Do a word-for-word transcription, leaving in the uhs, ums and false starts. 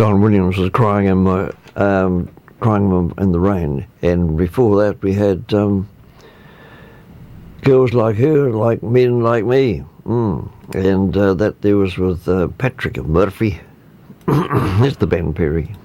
Don Williams was crying in my um, crying in the rain, and before that we had um, Girls Like Her, Like Men Like Me, mm. and uh, that there was with uh, Patrick Murphy. That's the band, Perry.